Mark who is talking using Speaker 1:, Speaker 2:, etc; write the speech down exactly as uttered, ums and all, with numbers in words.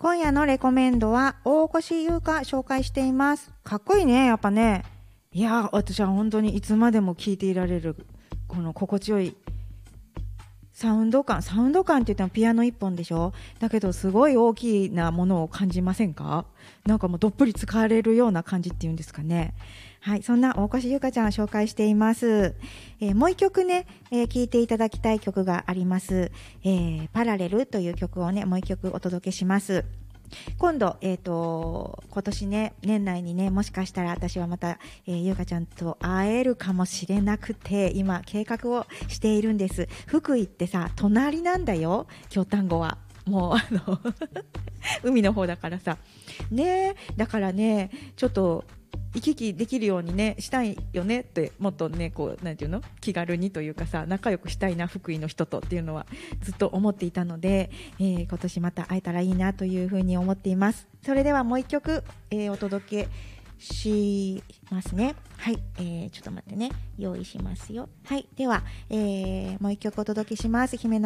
Speaker 1: 今夜のレコメンドは大越優香紹介しています。かっこいいね、やっぱね。いや、私は本当にいつまでも聴いていられるこの心地よいサウンド感。サウンド感って言ってもピアノ一本でしょ。だけどすごい大きなものを感じませんか？なんかもうどっぷり使われるような感じっていうんですかね。はい、そんな大越優香ちゃんを紹介しています。えー、もう一曲ね、えー、聴いていただきたい曲があります。えー、パラレルという曲をね、もう一曲お届けします。今度、えーと、今年ね、年内にね、もしかしたら私はまた、えー、ゆうかちゃんと会えるかもしれなくて、今、計画をしているんです。福井ってさ、隣なんだよ、京丹後は。もう、あの、海の方だからさ。ね、だからね、ちょっと、行き来できるようにねしたいよねって、もっとねこうなんていうの、気軽にというかさ、仲良くしたいな福井の人とっていうのはずっと思っていたので、えー、今年また会えたらいいなというふうに思っています。それではもう一曲、えー、お届けしますね。はい、えー、ちょっと待ってね、用意しますよ。はい、では、えー、もう一曲お届けします。姫の